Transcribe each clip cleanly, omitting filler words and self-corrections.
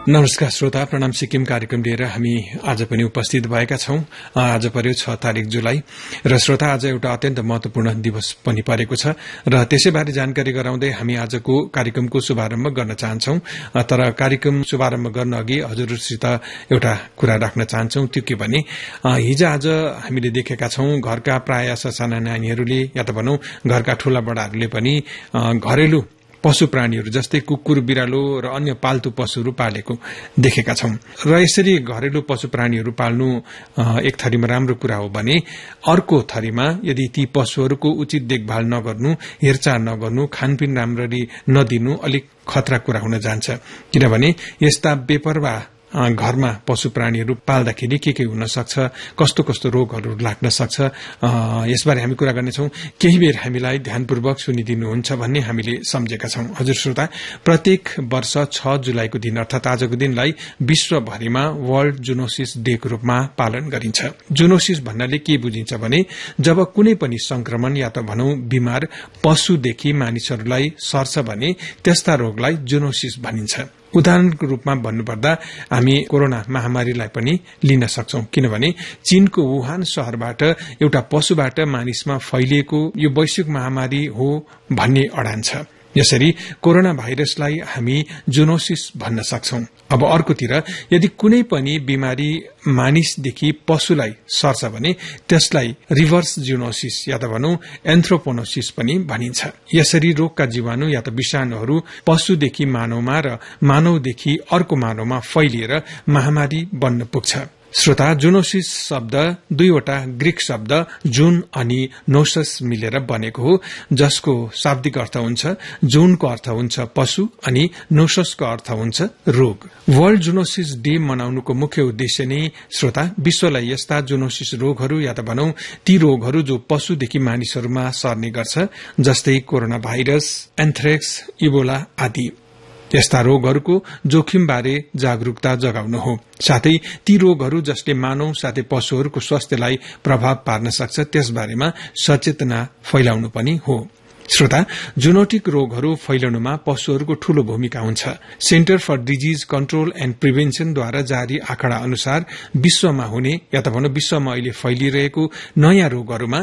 नमस्कार श्रोता, प्रणाम सिक्किम कार्यक्रम लिएर हामी आज पनि उपस्थित भएका छौं। आज पर्यो 6 तारिक जुलाई र श्रोता, आज एउटा अत्यन्त महत्वपूर्ण दिवस पनि परेको छ र त्यसैबारे जानकारी गराउँदै हामी आजको कार्यक्रमको शुभारम्भ गर्न चाहन्छौं। तर कार्यक्रम शुभारम्भ गर्न अघि हजुरसित एउटा कुरा राख्न चाहन्छौं। त्यो के भने, हिजो आज हामीले देखेका छौं घरका प्राय ससाना नानीहरूले या त भनौं घरका ठूला बडाहरूले पनि घरेलु पशु प्राणीहरू जस्तै कुकुर, बिरालो र अन्य पाल्तु पशुहरू पालेको देखेका छौं। र यसरी घरेलु पशु प्राणीहरू पाल्नु एक थरीमा राम्रो कुरा हो भने, अर्को थरीमा यदि ती पशुहरूको उचित देखभाल नगर्नु, हेरचाह नगर्नु, खानपिन राम्ररी नदिनु अलिक खतरा कुरा हुन जान्छ। किनभने यस्ता बेपरवाह घरमा पशु प्राणीहरू पाल्दाखेरि के हुन सक्छ, कस्तो कस्तो रोगहरू लाग्न सक्छ, यसबारे हामी कुरा गर्नेछौं। केही बेर हामीलाई ध्यानपूर्वक सुनिदिनुहुन्छ भन्ने हामीले सम्झेका छौं। हजुर श्रोता, प्रत्येक वर्ष 6 जुलाईको दिन अर्थात आजको दिनलाई विश्वभरिमा वर्ल्ड जुनोसिस डे को रूपमा पालन गरिन्छ। जुनोसिस भन्नाले के बुझिन्छ भने, जब कुनै पनि संक्रमण या त भनौं बिमार पशुदेखि मानिसहरूलाई सर्छ भने त्यस्ता रोगलाई जुनोसिस भनिन्छ। उदाहरणको रूपमा भन्नुपर्दा हामी कोरोना महामारीलाई पनि लिन सक्छौं। किनभने चीनको वुहान शहरबाट एउटा पशुबाट मानिसमा फैलिएको यो वैश्विक महामारी हो भन्ने अडान छ। यसरी कोरोना भाइरसलाई हामी जुनोसिस भन्न सक्छौं। अब अर्कोतिर यदि कुनै पनि बिमारी मानिसदेखि पशुलाई सर्छ भने त्यसलाई रिभर्स जुनोसिस या त भनौं एन्थ्रोपोनोसिस पनि भनिन्छ। यसरी रोगका जीवाणु या त विषाणुहरू पशुदेखि मानवमा र मानवदेखि अर्को मानवमा फैलिएर महामारी बन्न पुग्छ। श्रोता, जुनोसिस शब्द दुईवटा ग्रीक शब्द जुन अनि नोसस मिलेर बनेको हो, जसको शाब्दिक अर्थ हुन्छ, जुनको अर्थ हुन्छ पशु अनि नोससको अर्थ हुन्छ रोग। वर्ल्ड जुनोसिस डे मनाउनुको मुख्य उद्देश्य नै श्रोता, विश्वलाई यस्ता जुनोसिस रोगहरू या त भनौं ती रोगहरू जो पशुदेखि मानिसहरूमा सर्ने गर्छ, जस्तै कोरोना भाइरस, एन्थ्रेक्स, इबोला आदि, यस्ता रोगहरूको जोखिमबारे जागरूकता जगाउनु हो। साथै ती रोगहरू जसले मानव साथै पशुहरूको स्वास्थ्यलाई प्रभाव पार्न सक्छ त्यसबारेमा सचेतना फैलाउनु पनि हो। श्रोता, जुनोटिक रोगहरू फैलाउनुमा पशुहरूको ठूलो भूमिका हुन्छ। Centre for disease control and प्रिभेन्सनद्वारा जारी आँकडा अनुसार विश्वमा हुने या त भनौं विश्वमा अहिले फैलिरहेको नयाँ रोगहरूमा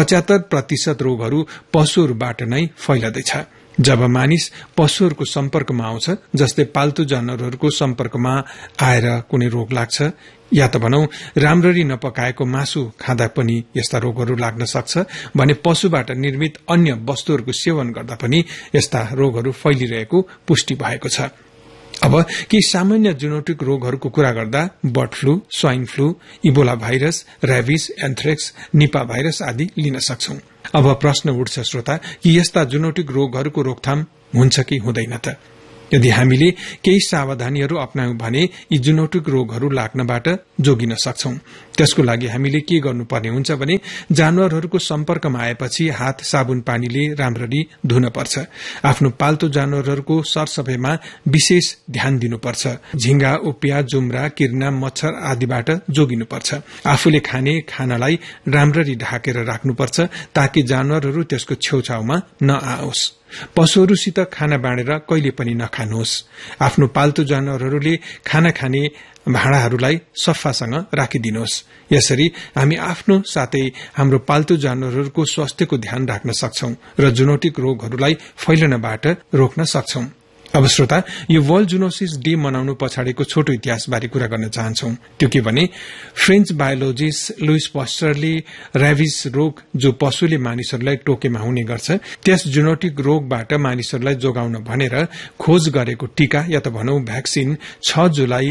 75% रोगहरू पशुहरूबाट नै फैलदैछ। जब मानिस पशुहरूको सम्पर्कमा आउँछ, जस्तै पाल्तु जानवरहरूको सम्पर्कमा आएर कुनै रोग लाग्छ, या त भनौं राम्ररी नपकाएको मासु खाँदा पनि यस्ता रोगहरू लाग्न सक्छ भने पशुबाट निर्मित अन्य वस्तुहरूको सेवन गर्दा पनि यस्ता रोगहरू फैलिरहेको पुष्टि भएको छ। अब केही सामान्य जुनोटिक रोगहरूको कुरा गर्दा bird flu, swine flu, Ebola virus, rabies, anthrax, Nipah virus आदि लिन सक्छौं। अब प्रश्न उठ्छ श्रोता, कि यस्ता जुनोटिक रोगहरूको रोकथाम हुन्छ कि हुँदैन त? यदि हामीले केही सावधानीहरू अपनायौं भने यी जुनोटिक रोगहरू लाग्नबाट जोगिन सक्छौं। त्यसको लागि हामीले के गर्नुपर्ने हुन्छ भने, जानवरहरूको सम्पर्कमा आएपछि हात साबुन पानीले राम्ररी धुन पर्छ। आफ्नो पाल्तु जानवरहरूको सरसफाईमा विशेष ध्यान दिनुपर्छ। झिंगा, उपिया, जुम्रा, किर्ना, मच्छर आदिबाट जोगिनुपर्छ। आफूले खाने खानालाई राम्ररी ढाकेर राख्नुपर्छ ताकि जानवरहरू त्यसको छेउछाउमा नआओस्। पशुहरूसित खाना बाँडेर कहिले पनि नखानुहोस्। आफ्नो पाल्तु जानवरहरूले खाना खाने भाँडाहरूलाई सफासँग राखिदिनुहोस्। यसरी हामी आफ्नो साथै हाम्रो पाल्तु जानवरहरूको स्वास्थ्यको ध्यान राख्न सक्छौं र जुनोटिक रोगहरूलाई फैलनबाट रोक्न सक्छौं। अब श्रोता, यो वर्ल्ड जुनोसिस डे मनाउनु पछाडिको छोटो इतिहास बारे कुरा गर्न चाहन्छौं। त्यो के भने, फ्रेन्च बायोलोजिस्ट लुइस पास्चरले रेबिस रोग जो पशुले मानिसहरूलाई टोकेमा हुने गर्छ, त्यस जुनोटिक रोगबाट मानिसहरूलाई जोगाउन भनेर खोज गरेको टीका या त भनौं भ्याक्सिन 6 जुलाई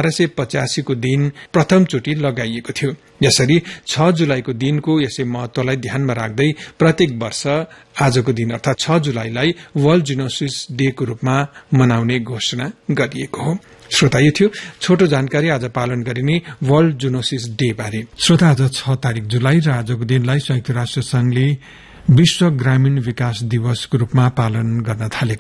1885 को दिन प्रथमचोटि लगाइएको थियो। यसरी 6 जुलाईको दिनको यसै महत्वलाई ध्यानमा राख्दै प्रत्येक वर्ष आजको दिन अर्थात 6 जुलाईलाई वर्ल्ड जुनोसिस डे को रूपमा मनाउने घोषणा गरिएको हो। श्रोता, यो थियो छोटो जानकारी आज पालन गरिने वर्ल्ड जुनोसिस डे बारे। श्रोता, आज 6 तारिक जुलाई र आजको दिनलाई संयुक्त राष्ट्र संघले विश्व ग्रामीण विकास दिवसको रूपमा पालन गर्न थालेको छ।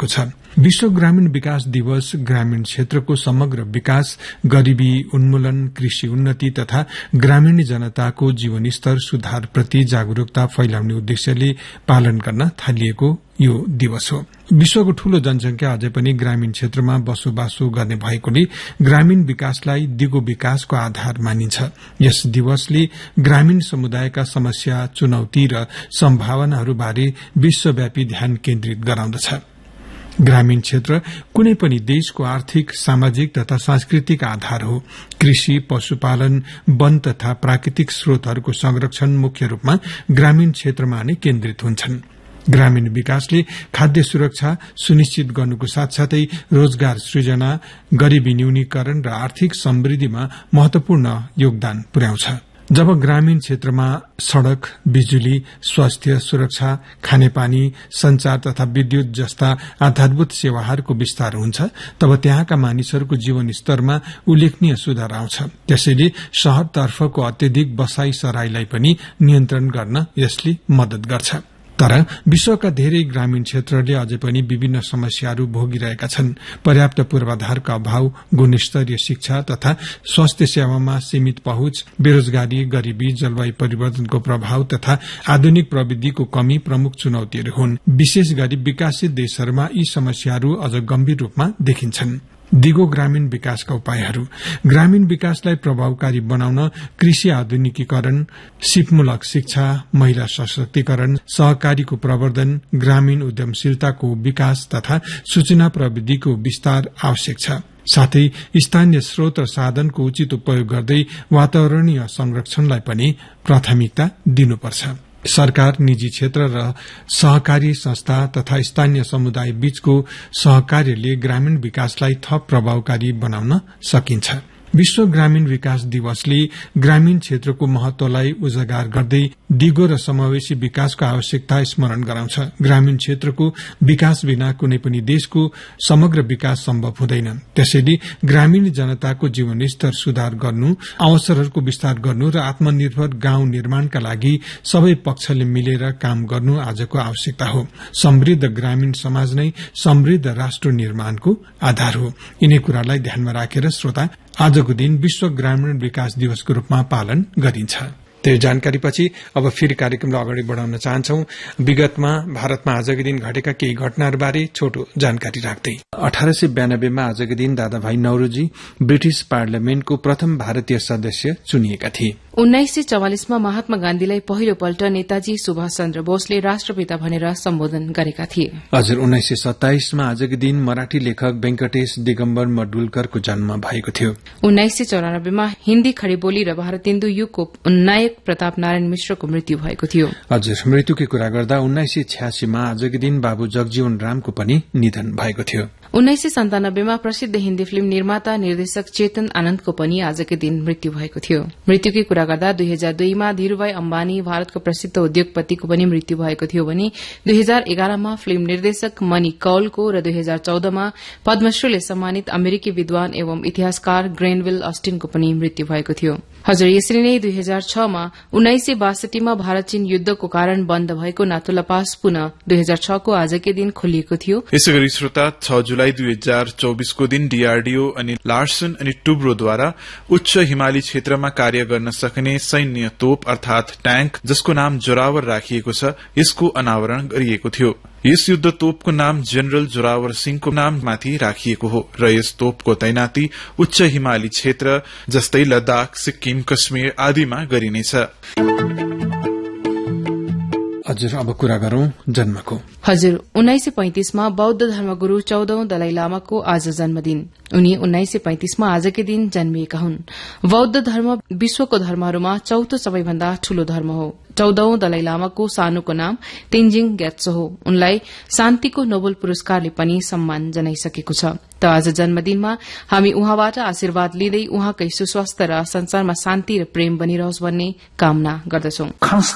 विश्व ग्रामीण विकास दिवस ग्रामीण क्षेत्रको समग्र विकास, गरिबी उन्मूलन, कृषि उन्नति तथा ग्रामीण जनताको जीवनस्तर सुधारप्रति जागरूकता फैलाउने उद्देश्यले पालन गर्न थालिएको यो दिवस हो। विश्वको ठूलो जनसंख्या अझै पनि ग्रामीण क्षेत्रमा बसोबासो गर्ने भएकोले ग्रामीण विकासलाई दिगो विकासको आधार मानिन्छ। यस दिवसले ग्रामीण समुदायका समस्या, चुनौती र सम्भावनाहरूबारे विश्वव्यापी ध्यान केन्द्रित गराउँदछ। ग्रामीण क्षेत्र कुनै पनि देशको आर्थिक, सामाजिक तथा सांस्कृतिक आधार हो। कृषि, पशुपालन, वन तथा प्राकृतिक स्रोतहरूको संरक्षण मुख्य रूपमा ग्रामीण क्षेत्रमा नै केन्द्रित हुन्छन्। ग्रामीण विकासले खाद्य सुरक्षा सुनिश्चित गर्नुको साथसाथै रोजगार सृजना, गरिबी न्यूनीकरण र आर्थिक समृद्धिमा महत्वपूर्ण योगदान पुर्याउँछ। जब ग्रामीण क्षेत्रमा सड़क, बिजुली, स्वास्थ्य, सुरक्षा, खानेपानी, संचार तथा विद्युत जस्ता आधारभूत सेवाहरूको विस्तार हुन्छ, तब त्यहाँका मानिसहरूको जीवन स्तरमा उल्लेखनीय सुधार आउँछ। त्यसैले शहरतर्फको अत्यधिक बसाई सराईलाई पनि नियन्त्रण गर्न यसले मद्दत गर्छ। तर विश्वका धेरै ग्रामीण क्षेत्रले अझै पनि विभिन्न समस्याहरू भोगिरहेका छन्। पर्याप्त पूर्वाधारका अभाव, गुणस्तरीय शिक्षा तथा स्वास्थ्य सेवामा सीमित पहुँच, बेरोजगारी, गरिबी, जलवायु परिवर्तनको प्रभाव तथा आधुनिक प्रविधिको कमी प्रमुख चुनौतीहरू हुन्। विशेष गरी विकासित देशहरूमा यी समस्याहरू अझ गम्भीर रूपमा देखिन्छन्। दिगो ग्रामीण विकासका उपायहरू। ग्रामीण विकासलाई प्रभावकारी बनाउन कृषि आधुनिकीकरण, सिपमूलक शिक्षा, महिला सशक्तिकरण, सहकारीको प्रवर्धन, ग्रामीण उद्यमशीलताको विकास तथा सूचना प्रविधिको विस्तार आवश्यक छ। साथै स्थानीय स्रोत र साधनको उचित उपयोग गर्दै वातावरणीय संरक्षणलाई पनि प्राथमिकता दिनुपर्छ। सरकार, निजी क्षेत्र र सहकारी संस्था तथा स्थानीय समुदाय बीचको सहकार्यले ग्रामीण विकासलाई थप प्रभावकारी बनाउन सकिन्छ। विश्व ग्रामीण विकास दिवसले ग्रामीण क्षेत्रको महत्वलाई उजागर गर्दै दिगो र समावेशी विकासको आवश्यकता स्मरण गराउँछ। ग्रामीण क्षेत्रको विकास बिना कुनै पनि देशको समग्र विकास सम्भव हुँदैन। त्यसैले ग्रामीण जनताको जीवनस्तर सुधार गर्नु, अवसरहरूको विस्तार गर्नु र आत्मनिर्भर गाउँ निर्माणका लागि सबै पक्षले मिलेर काम गर्नु आजको आवश्यकता हो। समृद्ध ग्रामीण समाज नै समृद्ध राष्ट्र निर्माणको आधार हो। यिनै कुरालाई ध्यानमा राखेर श्रोता, आजको दिन विश्व ग्रामीण विकास दिवसको रूपमा पालन गरिन्छ। त्यो जानकारीपछि अब फेरि कार्यक्रमलाई अगाडि बढाउन चाहन्छौं। विगतमा भारतमा आजको दिन घटेका केही घटनाहरूबारे छोटो जानकारी राख्दै 1892 मा आजको दिन दादाभाई नौरोजी ब्रिटिश पार्लियामेन्टको प्रथम भारतीय सदस्य चुनिएका थिए। 1944 मा महात्मा गान्धीलाई पहिलो पल्ट नेताजी सुभाष चन्द्र बोसले राष्ट्रपिता भनेर सम्बोधन गरेका थिए। हजुर, 1927 मा आजको दिन मराठी लेखक वेंकटेश दिगम्बर मडुलकरको जन्म भएको थियो। 1994 मा हिन्दी खड़ीबोली र भारतेन्दु युगको नायक प्रताप नारायण मिश्रको मृत्यु भएको थियो। हजुर, मृत्युकी कुरा गर्दा 1986 मा आजको दिन बाबु जगजीवन रामको पनि निधन भएको थियो। 1997 मा प्रसिद्ध हिन्दी फिल्म निर्माता निर्देशक चेतन आनन्दको पनि आजकै दिन मृत्यु भएको थियो। मृत्युकी कुरा गर्दा 2002 मा धीरूभाई अम्बानी भारतको प्रसिद्ध उद्योगपतिको पनि मृत्यु भएको थियो भने 2011 मा फिल्म निर्देशक मनी कौलको र 2014 मा पद्मश्रीले सम्मानित अमेरिकी विद्वान एवं इतिहासकार ग्रेनविल अस्टिनको पनि मृत्यु भएको थियो। हजुर, यसरी नै 2006 मा 1962 मा भारत चीन युद्धको कारण बन्द भएको नाथुला पास पुनः 2006 को आजकै दिन खोलिएको थियो। यसैगरी श्रोता, 6 जुलाई 2024 को दिन डीआरडीओ अनि लार्सन अनि टुब्रोद्वारा उच्च हिमाली क्षेत्रमा कार्य गर्न सक्ने सैन्य तोप अर्थात ट्याङ्क, जसको नाम जोरावर राखिएको छ, यसको अनावरण गरिएको थियो। यस युद्ध तोपको नाम जनरल जोरावर सिंहको नाममाथि राखिएको हो र यस तोपको तैनाती उच्च हिमाली क्षेत्र जस्तै लद्दाख, सिक्किम, कश्मीर आदिमा गरिनेछ। हजुर, अब कुरा गरौं जन्मको। हजुर, 1935 मा बौद्ध धर्मगुरू 14औं दलाई लामाको आज जन्मदिन। उनी 1935 मा आजकै दिन जन्मिएका हुन्। बौद्ध धर्म विश्वको धर्महरूमा चौथो सबैभन्दा ठूलो धर्म हो। 14औं दलाई लामाको सानोको नाम तेन्जिङ ग्यात्सो हो। उनलाई शान्तिको नोबेल पुरस्कारले पनि सम्मान जनाइसकेको छ। त आज जन्मदिनमा हामी उहाँबाट आशीर्वाद लिँदै उहाँकै सुस्वास्थ्य र संसारमा शान्ति र प्रेम बनिरहोस् भन्ने कामना गर्दछौं।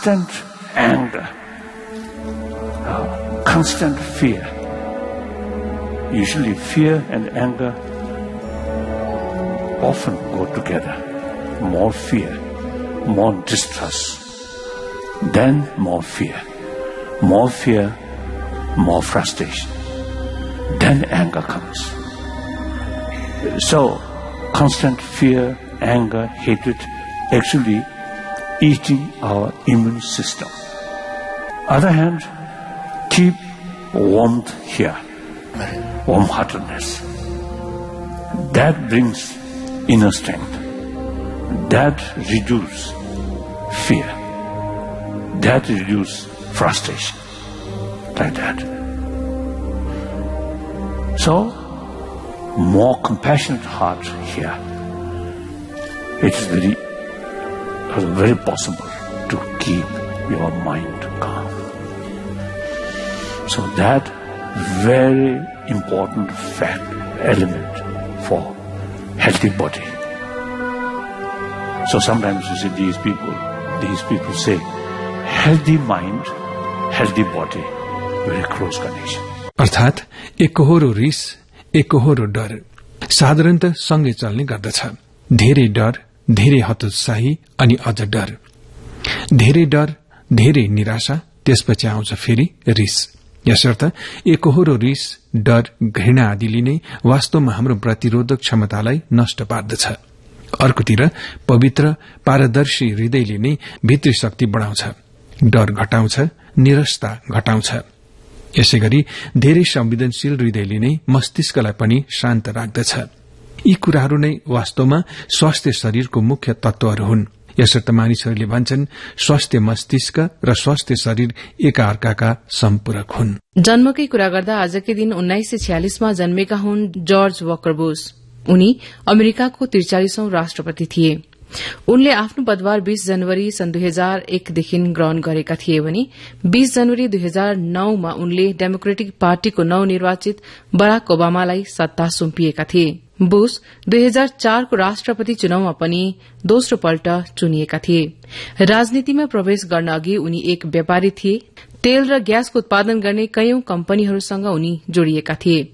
Constant fear. Usually fear and anger often go together. More fear, more distrust, then more fear, more frustration, then anger comes. So, constant fear, anger, hatred actually eating our immune system. Other hand, keep warmth here, warm-heartedness. That brings inner strength. That reduces fear. That reduces frustration. Like that. So, more compassionate heart here. It is very possible to keep your mind calm. So that very important element for healthy body. So sometimes you see these people say, healthy mind, healthy body, very close connection. अर्थात एकहोरो रिस एकहोरो डर साधारणतः सँगै चल्ने गर्दछ। धेरै डर, धेरै हतोत्साही अनि अझ डर, धेरै डर, धेरै निराशा, त्यसपछि आउँछ फेरि रिस। यसर्थ एकहोरो रिस, डर, घृणा आदिले नै वास्तवमा हाम्रो प्रतिरोधक क्षमतालाई नष्ट पार्दछ। अर्कोतिर पवित्र पारदर्शी हृदयले नै भित्री शक्ति बढ़ाउँछ, डर घटाउँछ, निरसता घटाउँछ। यसैगरी धेरै संवेदनशील हृदयले नै मस्तिष्कलाई पनि शान्त राख्दछ। यी कुराहरू नै वास्तवमा स्वास्थ्य शरीरको मुख्य तत्वहरू हुन्। यसर्थ मानिसहरूले भन्छन् स्वास्थ्य मस्तिष्क र स्वास्थ्य शरीर एकाअर्काका सम्पूरक हुन्। जन्मकै कुरा गर्दा आजकै दिन 1946 मा जन्मेका हुन् जर्ज वकर बुश। उनी अमेरिकाको 43औं राष्ट्रपति थिए। उनले आफ्नो पदभार 20 जनवरी सन् 2001 देखि ग्रहण गरेका थिए भने 20 जनवरी 2009 मा उनले डेमोक्रेटिक पार्टीको नवनिर्वाचित बराक ओबामालाई सत्ता सुम्पिएका थिए। बुश 2004 को राष्ट्रपति चुनावमा पनि दोस्रो पल्ट चुनिएका थिए। राजनीतिमा प्रवेश गर्न अघि उनी एक व्यापारी थिए। तेल र ग्यासको उत्पादन गर्ने कैयौं कम्पनीहरूसँग उनी जोडिएका थिए।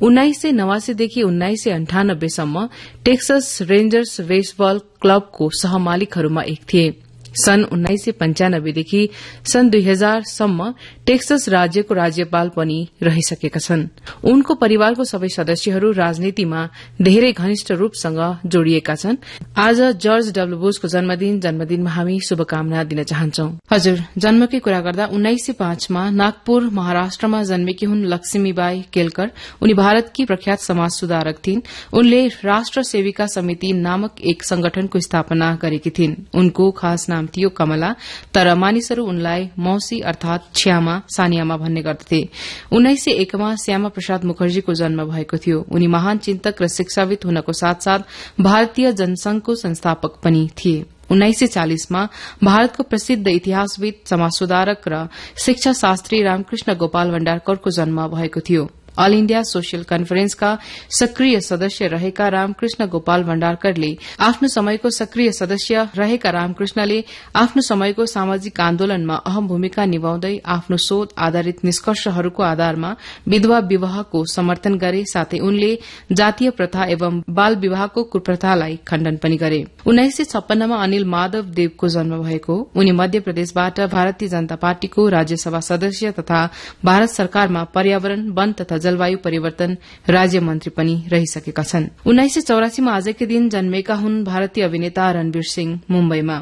1989 देखि 1998 सम्म टेक्सस रेन्जर्स बेसबल क्लबको सहमालिकहरूमा एक थिए। सन् 1995 देखि सन् 2000 सम्म टेक्सस राज्यको राज्यपाल पनि रहिसकेका छन्। उनको परिवारको सबै सदस्यहरू राजनीतिमा धेरै घनिष्ठ रूपसँग जोडिएका छन्। आज जर्ज डब्ल्यू बुशको जन्मदिनमा हामी शुभकामना दिन चाहन्छौ। हजुर, जन्मकै कुरा गर्दा 1905 मा नागपुर महाराष्ट्रमा जन्मेकी हुन् लक्ष्मीबाई केलकर। उनी भारतकी प्रख्यात समाज सुधारक थिइन्। उनले राष्ट्र सेविका समिति नामक एक संगठनको स्थापना गरेकी थिइन्। उनको खास नाम थियो कमला, तर मानिसहरू उनलाई मौसी अर्थात छ्यामा, सानियामा भन्ने गर्दथे। 1901 मा श्यामा प्रसाद मुखर्जीको जन्म भएको थियो। उनी महान चिन्तक र शिक्षाविद हुनको साथसाथ भारतीय जनसंघको संस्थापक पनि थिए। 1940 मा भारतको प्रसिद्ध इतिहासविद, समाज सुधारक र शिक्षा शास्त्री रामकृष्ण गोपाल भण्डारकरको जन्म भएको थियो। ऑल इण्डिया सोशल कन्फरेन्सका सक्रिय सदस्य रहेका रामकृष्ण गोपाल भण्डारकरले आफ्नो समयको सक्रिय सदस्य रहेका रामकृष्णले आफ्नो समयको सामाजिक आन्दोलनमा अहम भूमिका निभाउँदै आफ्नो शोध आधारित निष्कर्षहरूको आधारमा विधवा विवाहको समर्थन गरे। साथै उनले जातीय प्रथा एवं बाल विवाहको कुप्रथालाई खण्डन पनि गरे। 1956 मा अनिल माधव देवको जन्म भएको। उनी मध्य प्रदेशबाट भारतीय जनता पार्टीको राज्यसभा सदस्य तथा भारत सरकारमा पर्यावरण, वन तथा जलवायु परिवर्तन राज्य मन्त्री पनि रहिसकेका छन्। 1984 मा आजकै दिन जन्मेका हुन् भारतीय अभिनेता रणवीर सिंह मुम्बईमा।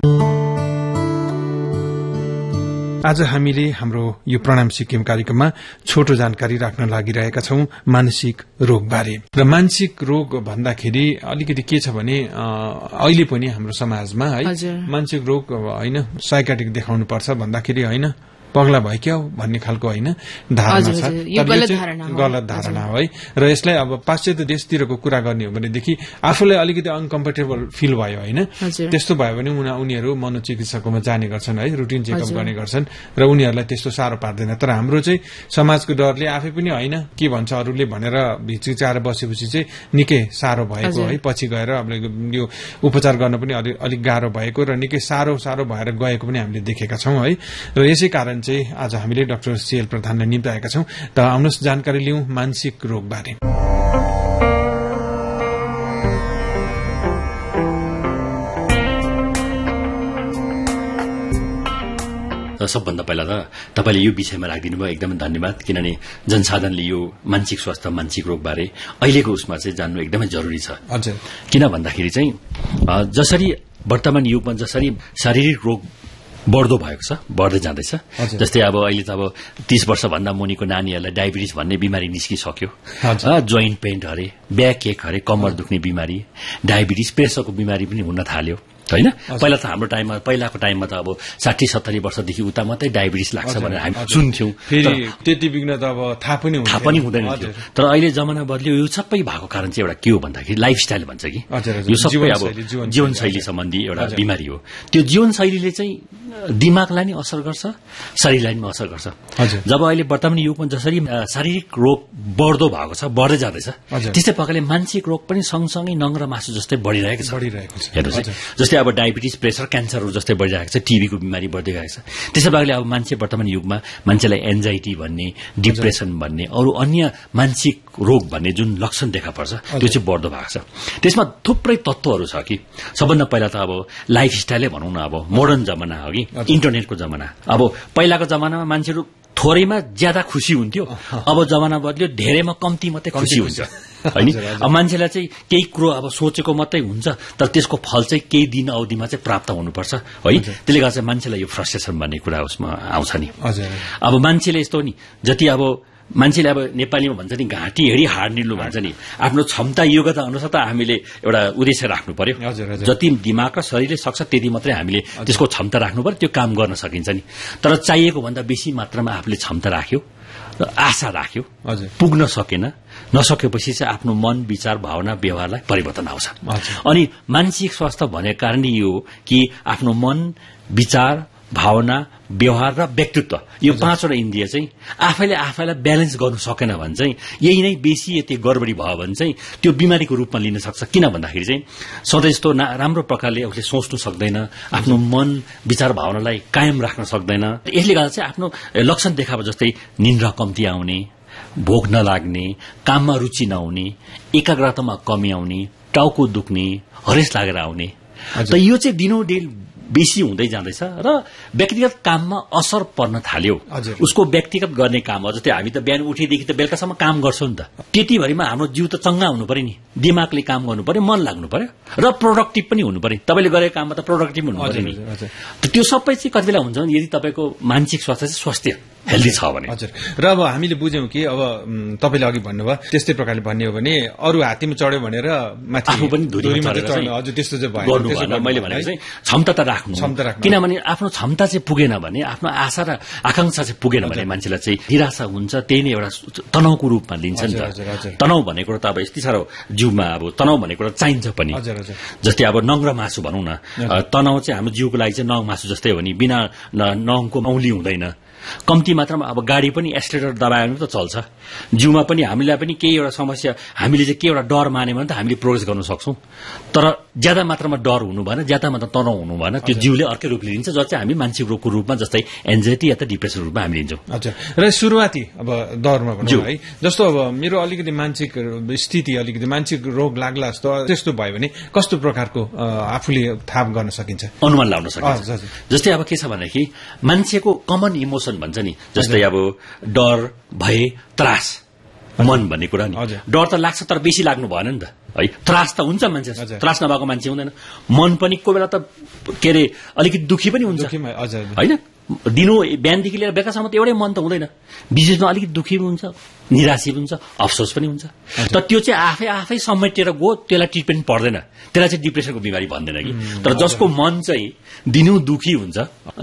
आज हामीले हाम्रो यो प्रणाम सिक्किम कार्यक्रममा छोटो जानकारी राख्न लागिरहेका छौं मानसिक रोगबारे। र मानसिक रोग भन्दाखेरि अलिकति के छ भने अहिले पनि हाम्रो समाजमा है मानसिक रोग हैन साइकियाट्रिक देखाउनु पर्छ भन्दाखेरि हैन पगला भयो क्या भन्ने खालको हैन धारणा छ। गलत धारणा हो है। र यसलाई अब पाश्चात्य देशतिरको कुरा गर्ने हो भनेदेखि आफूलाई अलिकति अनकम्फर्टेबल फिल भयो हैन, त्यस्तो भयो भने उनीहरू मनोचिकित्सकमा जाने गर्छन् है, रुटिन चेकअप गर्ने गर्छन् र उनीहरूलाई त्यस्तो साह्रो पार्दैन। तर हाम्रो चाहिँ समाजको डरले आफै पनि हैन के भन्छ अरूले भनेर भिचिचाएर बसेपछि चाहिँ निकै साह्रो भएको है। पछि गएर अब यो उपचार गर्न पनि अलिक गाह्रो भएको र निकै साह्रो भएर गएको पनि हामीले देखेका छौं है। र यसै कारण चाहिँ आज हामीले डाक्टर सीएल प्रधानलाई निम्ताएका छौं। त आउनुहोस् जानकारी लिउँ मानसिक रोगबारे। सबभन्दा पहिला त तपाईले यो विषयमा राखिदिनु भयो, एकदमै धन्यवाद। किनभने जनसाधारणले यो मानसिक स्वास्थ्य, मानसिक रोगबारे अहिलेको उसमा चाहिँ जान्नु एकदमै जरुरी छ। किन भन्दाखेरि चाहिँ जसरी वर्तमान युगमा जसरी शारीरिक रोग बढ्दो भएको छ, बढ्दै जाँदैछ। जस्तै अब अहिले त अब 30 वर्षभन्दा मुनिको नानीहरूलाई डायबिटिज भन्ने बिमारी निस्किसक्यो, जोइन्ट पेन हरे, ब्याक एक हरे, कम्मर दुख्ने बिमारी, डायबिटिज, प्रेसरको बिमारी पनि हुन थाल्यो हैन। पहिला त हाम्रो टाइममा, पहिलाको टाइममा त अब 60-70 वर्षदेखि उता मात्रै डायबिटिज लाग्छ भनेर हामी सुन्थ्यौं। फेरि त्यति बिग्न त अब थाहा पनि हुँदैन थियो। तर अहिले जमाना बदल्यो। यो सबै भएको कारण चाहिँ एउटा के हो भन्दाखेरि लाइफस्टाइल भन्छ कि, यो सबै अब जीवनशैली सम्बन्धी एउटा बिमारी हो। त्यो जीवनशैलीले चाहिँ दिमागलाई नि असर गर्छ, शरीरलाई पनि असर गर्छ। जब अहिले वर्तमान युगमा जसरी शारीरिक रोग बढ्दो भएको छ, बढ्दै जाँदैछ, त्यस्तै प्रकारले मानसिक रोग पनि सँगसँगै नङ्ग्रा मासु जस्तै बढिरहेको छ। हेर्नुहोस्, जस्तै अब डायबिटिज, प्रेसर, क्यान्सरहरू जस्तै बढिरहेको छ, टिबीको बिमारी बढ्दै गएको छ। त्यसै प्रकारले अब मान्छे वर्तमान युगमा मान्छेलाई एन्जाइटी भन्ने, डिप्रेसन भन्ने, अरू अन्य मानसिक रोग भन्ने जुन लक्षण देखा पर्छ, त्यो चाहिँ बढ्दो भएको छ। त्यसमा थुप्रै तत्त्वहरू छ कि सबभन्दा पहिला त अब लाइफस्टाइलै भनौँ न, अब मोडर्न जमाना हो कि, इन्टरनेटको जमाना। अब पहिलाको जमानामा मान्छेहरू थोरैमा ज्यादा खुसी हुन्थ्यो, अब जमाना बदल्यो, धेरैमा कम्ती मात्रै खुसी हुन्छ हैन। अब मान्छेलाई चाहिँ केही कुरो अब सोचेको मात्रै हुन्छ, तर त्यसको फल चाहिँ केही दिन अवधिमा चाहिँ प्राप्त हुनुपर्छ है। त्यसले गर्दा चाहिँ मान्छेलाई यो फ्रस्ट्रेसन भन्ने कुरा उसमा आउँछ नि। अब मान्छेले यस्तो नि, जति अब मान्छेले अब नेपालीमा भन्छ नि, घाँटी हेडी हाड निल्नु भन्छ नि, आफ्नो क्षमता योग्यता अनुसार त हामीले एउटा उद्देश्य राख्नु पर्यो। जति दिमाग र शरीरले सक्छ त्यति मात्रै हामीले त्यसको क्षमता राख्नु पर्यो, त्यो काम गर्न सकिन्छ नि। तर चाहिएको भन्दा बेसी मात्रामा आफूले क्षमता राख्यो र आशा राख्यो, पुग्न सकेन, नसकेपछि चाहिँ आफ्नो मन, विचार, भावना, व्यवहारलाई परिवर्तन आउँछ। अनि मानसिक स्वास्थ्य भनेको कारण यो कि आफ्नो मन, विचार, भावना, व्यवहार र व्यक्तित्व, यो 5वटा इन्द्रिय चाहिँ आफैलाई ब्यालेन्स गर्नु सकेन भने चाहिँ, यही नै बेसी यति गडबडी भयो भने चाहिँ त्यो बिमारीको रूपमा लिन सक्छ। किन भन्दाखेरि चाहिँ सधैँ यस्तो राम्रो प्रकारले उसले सोच्नु सक्दैन, आफ्नो मन, विचार, भावनालाई कायम राख्न सक्दैन। यसले गर्दा चाहिँ आफ्नो लक्षण देखाएको जस्तै निन्द्रा कम्ती आउने, भोक नलाग्ने, काममा रुचि नहुने, एकाग्रतामा कमी आउने, टाउको दुख्ने, हरेस लागेर आउने। त यो चाहिँ दिनोदिन बेसी हुँदै जाँदैछ र व्यक्तिगत काममा असर पर्न थाल्यो। उसको व्यक्तिगत गर्ने काम, जस्तै हामी त बिहान उठेदेखि त बेलुकासम्म काम गर्छौं नि त, त्यतिभरिमा हाम्रो जिउ त चङ्गा हुनु पर्यो नि, दिमागले काम गर्नु पर्यो, मन लाग्नु पर्यो र प्रोडक्टिभ पनि हुनु पर्यो। तपाईले गरेको काममा त प्रोडक्टिभ हुनु पर्यो नि। त्यो सबै चाहिँ कति बेला हुन्छ यदि तपाईको मानसिक स्वास्थ्य चाहिँ स्वास्थ्य हेल्दी छ भने। हजुर, र अब हामीले बुझ्यौं कि अब तपाईले अघि भन्नुभयो त्यस्तै प्रकारले भन्ने हो भने अरू हात्तीमा चढ्यो भनेर माथि आफू पनि धुरीमा चढ्न, हजुर त्यस्तो चाहिँ भएन। मैले भनेको चाहिँ क्षमता त राख्नु, किनभने आफ्नो क्षमता चाहिँ पुगेन भने, आफ्नो आशा र आकांक्षा चाहिँ पुगेन भने मान्छेलाई चाहिँ निराशा हुन्छ। त्यही नै एउटा तनावको रूपमा लिन्छ नि त। तनाव भनेको त अब यति साह्रो जिउमा अब तनाव भनेको चाहिन्छ पनि। जस्तै अब नङ र मासु भनौँ न, तनाव चाहिँ हाम्रो जिउको लागि चाहिँ नङ मासु जस्तै हो नि, बिना नङको औली हुँदैन। कम्ती मात्रामा अब गाडी पनि एक्सिलेटर दबायो भने त चल्छ। जिउमा पनि हामीलाई पनि केही एउटा समस्या, हामीले चाहिँ केही एउटा डर मान्यो भने त हामीले प्रोग्रेस गर्न सक्छौं। तर ज्यादा मात्रामा डर हुनु भएन, ज्यादा मात्रामा तनाव हुनु भएन, त्यो जिउले अर्कै रूप लिन्छ, जो चाहिँ हामी मानसिक रोगको रूपमा जस्तै एन्जाइटी या त डिप्रेसन रूपमा हामी लिन्छौं। अच्छा, र सुरुवाती अब दौरमा भनौँ है, जस्तो अब मेरो अलिकति मानसिक स्थिति, अलिकति मानसिक रोग लाग्ला जस्तो त्यस्तो भयो भने कस्तो प्रकारको आफूले थाहा गर्न सकिन्छ, अनुमान लगाउन सकिन्छ? जस्तै अब के छ भनेदेखि मान्छेको कमन इमोसन भन्छ नि, जस्तै अब डर, भय, त्रास, मन भन्ने कुरा नि। डर त लाग्छ तर बेसी लाग्नु भएन नि त है। त्रास त हुन्छ, मान्छे त्रास नभएको मान्छे हुँदैन। मन पनि कोही बेला त के अरे अलिकति दुखी पनि हुन्छ हैन। दिनो बिहानदेखि लिएर बेलुकासम्म त एउटै मन त हुँदैन, बिचमा अलिकति दुखी पनि हुन्छ, निराशी पनि हुन्छ, अफसोस पनि हुन्छ। तर त्यो चाहिँ आफै समेटेर गयो, त्यसलाई ट्रिटमेन्ट पर्दैन, त्यसलाई चाहिँ डिप्रेसनको बिमारी भन्दैन कि। तर जसको मन चाहिँ दिनौ दुखी हुन्छ,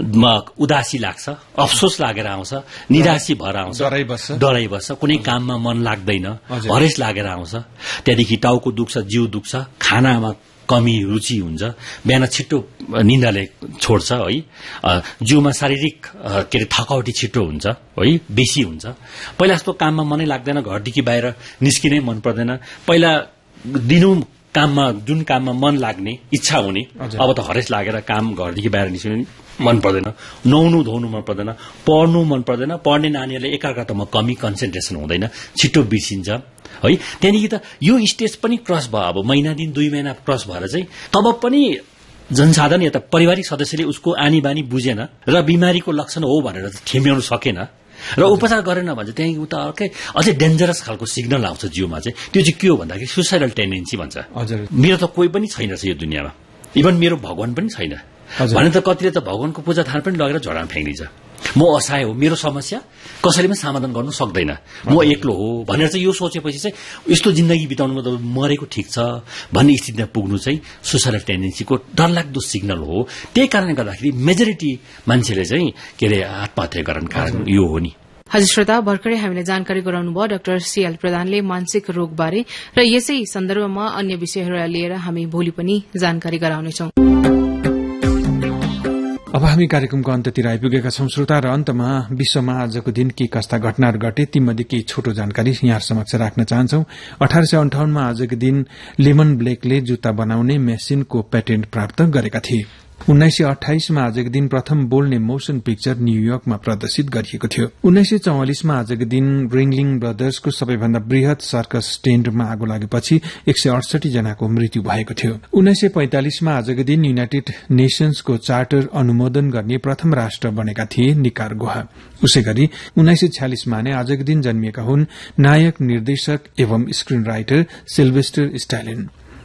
उदासी लाग्छ, अफसोस लागेर आउँछ, निराशी भएर आउँछ, डराइ बस्छ, कुनै काममा मन लाग्दैन, हरेस लागेर आउँछ, त्यहाँदेखि टाउको दुख्छ, जिउ दुख्छ, खानामा कमी रुचि हुन्छ, बिहान छिट्टो निन्द्राले छोड्छ है, जिउमा शारीरिक के अरे थकावटी छिट्टो हुन्छ है, बेसी हुन्छ। पहिला जस्तो काममा मनै लाग्दैन, घरदेखि बाहिर निस्किनै मन पर्दैन। पहिला दिनौ काममा, जुन काममा मन लाग्ने, इच्छा हुने, अब त हरेस लागेर काम, घरदेखि बाहिर निस्किनु मन पर्दैन, नुहाउनु धुवाउनु मन पर्दैन, पढ्नु मन पर्दैन। पढ्ने नानीहरूले एकाग्रतामा कमी, कन्सन्ट्रेसन हुँदैन, छिट्टो बिर्सिन्छ है। त्यहाँदेखि त यो स्टेज पनि क्रस भयो, अब महिना दिन 2 महिना क्रस भएर चाहिँ तब पनि जनसाधारण या त पारिवारिक सदस्यले उसको आनी बानी बुझेन र बिमारीको लक्षण हो भनेर ठेम्याउन सकेन र उपचार गरेन भने त्यही उता अर्कै अझै डेन्जरस खालको सिग्नल आउँछ जिउमा चाहिँ त्यो चाहिँ के हो भन्दाखेरि सुसाइडल टेन्डेन्सी भन्छ। मेरो त कोही पनि छैन यो दुनियाँमा, इभन मेरो भगवान पनि छैन भने त कतिले त भगवानको पूजा थान पनि लगेर झोडामा फ्याँकिदिन्छ। म असहाय हो, मेरो समस्या कसैले पनि समाधान गर्नु सक्दैन, म एक्लो हो भनेर चाहिँ यो सोचेपछि चाहिँ यस्तो जिन्दगी बिताउनुमा त मरेको ठिक छ भन्ने स्थितिमा पुग्नु चाहिँ सुसाइडल टेन्डेन्सीको डरलाग्दो सिग्नल हो। त्यही कारणले गर्दाखेरि मेजोरिटी मान्छेले चाहिँ के अरे आत्महत्या गर्ने कारण यो हो नि। हजुर श्रोता, भर्खरै हामीले जानकारी गराउनु भयो डाक्टर सीएल प्रधानले मानसिक रोगबारे र यसै सन्दर्भमा अन्य विषयहरूलाई लिएर हामी भोलि पनि जानकारी गराउनेछौं। अब हामी कार्यक्रमको अन्त्यतिर आइपुगेका छौं श्रोता, र अन्तमा विश्वमा आजको दिन के कस्ता घटनाहरू घटे तीमध्ये केही छोटो जानकारी यहाँ समक्ष राख्न चाहन्छौ। 1858 मा आजको दिन लेमन ब्लेकले जुत्ता बनाउने मेसिनको पेटेन्ट प्राप्त गरेका थिए। 1928 मा आजको दिन प्रथम बोल्ने मोशन पिक्चर न्यूयोर्कमा प्रदर्शित गरिएको थियो। 1944 मा आजको दिन रिङलिङ ब्रदर्सको सबैभन्दा वृहत सर्कस टेन्टमा आगो लागेपछि 168 जनाको मृत्यु भएको थियो। 1945 मा आजको दिन युनाइटेड नेशन्सको चार्टर अनुमोदन गर्ने प्रथम राष्ट्र बनेका थिए निकारागुआ। उसै गरी 1946 मा नै आजको दिन जन्मिएका हुन् नायक निर्देशक एवं स्क्रिन राइटर सिल्भेस्टर स्टालिन।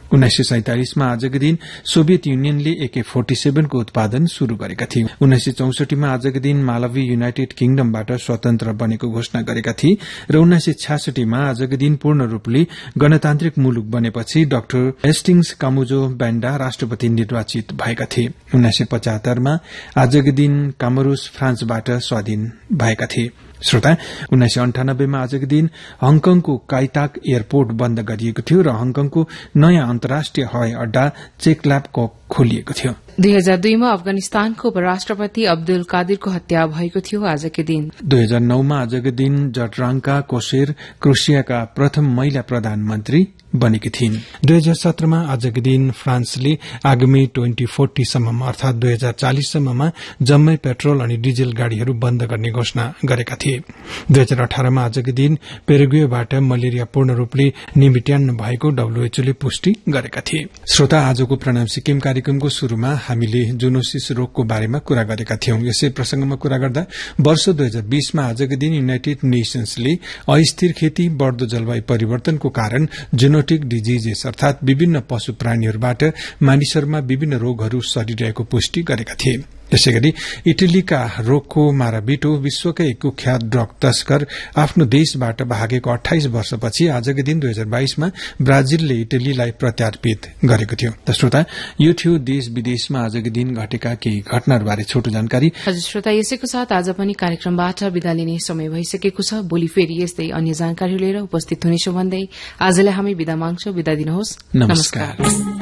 1947 मा आजको दिन सोभियत युनियनले AK-47 को उत्पादन शुरू गरेका थिए। 1964 मा आजको दिन मालवी युनाइटेड किङडमबाट स्वतन्त्र बनेको घोषणा गरेका थिए र 1966 मा आजको दिन पूर्ण रूपले गणतान्त्रिक मुलुक बनेपछि डाक्टर हेस्टिंग्स कामुजो ब्याण्डा राष्ट्रपति निर्वाचित भएका थिए। 1975 मा आजको दिन कामरूस फ्रान्सबाट स्वाधीन भएका थिए। श्रोता, 1998 मा आजको दिन हङकङको काइताक एयरपोर्ट बन्द गरिएको थियो र हङकङको नयाँ अन्तर्राष्ट्रिय हवाई अड्डा चेकल्याप खोलिएको थियो। 2002 मा अफगानिस्तानको उपराष्ट्रपति अब्दुल कादिरको हत्या भएको थियो आजको दिन। 2009 मा आजको दिन जटराङ्का कोसेर क्रोएसियाका प्रथम महिला प्रधानमन्त्री बनेकी थिइन्। 2017 मा आजको दिन फ्रान्सले आगामी 2040 सम्ममा अर्थात 2040 सम्ममा जम्मै पेट्रोल अनि डिजेल गाड़ीहरू बन्द गर्ने घोषणा गरेका थिए। 2018 मा आजको दिन पेरुग्वेबाट मलेरिया पूर्ण रूपले निमिट्यान्न भएको WHO ले पुष्टि गरेका थिए। श्रोता, आजको प्रणाम सिक्किम कार्यक्रमको शुरूमा हामीले जुनोसिस रोगको बारेमा कुरा गरेका थियौं। यसै प्रसंगमा कुरा गर्दा वर्ष 2020 मा आजको दिन युनाइटेड नेशन्सले अस्थिर खेती, बढ़दो जलवायु परिवर्तनको कारण जेनेटिक डिजिजेस अर्थात विभिन्न पशु प्राणीहरूबाट मानिसहरूमा विभिन्न रोगहरू सरिरहेको पुष्टि गरेका थिए। त्यसैगरी इटलीका रोक्को माराबिटो विश्वकै कुख्यात ड्रग तस्कर आफ्नो देशबाट भागेको 28 वर्षपछि आजको दिन 2022 मा ब्राजिलले इटलीलाई प्रत्यार्पित गरेको थियो। त श्रोता, यो थियो देश विदेशमा आजको दिन घटेका केही घटनाहरूबारे छोटो जानकारी। हजुर श्रोता, यसैको साथ आज पनि कार्यक्रमबाट विदा लिने समय भइसकेको छ। भोलि फेरि यस्तै अन्य जानकारी लिएर उपस्थित हुनेछौं भन्दै आजलाई हामी विदा माग्छौं। विदा दिनुहोस्। नमस्कार।